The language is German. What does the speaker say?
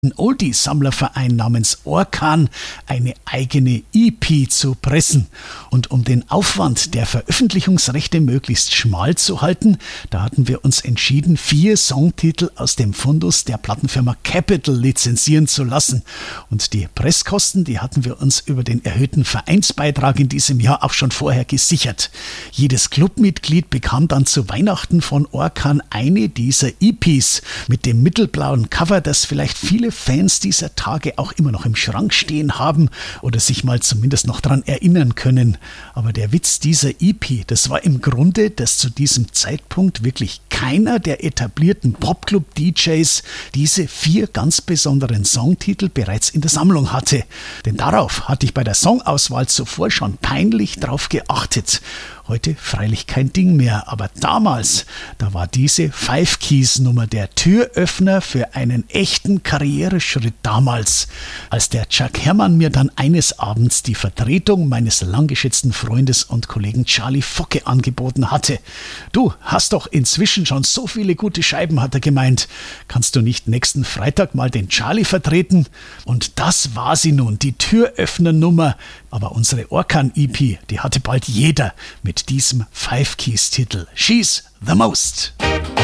Oldie-Sammlerverein namens Orkan eine eigene EP zu pressen. Und um den Aufwand der Veröffentlichungsrechte möglichst schmal zu halten, da hatten wir uns entschieden, 4 Songtitel aus dem Fundus der Plattenfirma Capitol lizenzieren zu lassen. Und die Presskosten, die hatten wir uns über den erhöhten Vereinsbeitrag in diesem Jahr auch schon vorher gesichert. Jedes Clubmitglied bekam dann zu Weihnachten von Orkan eine dieser EPs mit dem mittelblauen Cover, das vielleicht viele Fans dieser Tage auch immer noch im Schrank stehen haben oder sich mal zumindest noch dran erinnern können. Aber der Witz dieser EP, das war im Grunde, dass zu diesem Zeitpunkt wirklich keiner der etablierten Popclub-DJs diese 4 ganz besonderen Songtitel bereits in der Sammlung hatte. Denn darauf hatte ich bei der Songauswahl zuvor schon peinlich drauf geachtet. Heute freilich kein Ding mehr, aber damals, da war diese Five Keys Nummer der Türöffner für einen echten Karriereschritt damals, als der Chuck Herrmann mir dann eines Abends die Vertretung meines langgeschätzten Freundes und Kollegen Charlie Focke angeboten hatte. Du hast doch inzwischen schon so viele gute Scheiben, hat er gemeint. Kannst du nicht nächsten Freitag mal den Charlie vertreten? Und das war sie nun, die Türöffner-Nummer. Aber unsere Orkan-EP, die hatte bald jeder mit diesem Five Keys Titel. She's the Most.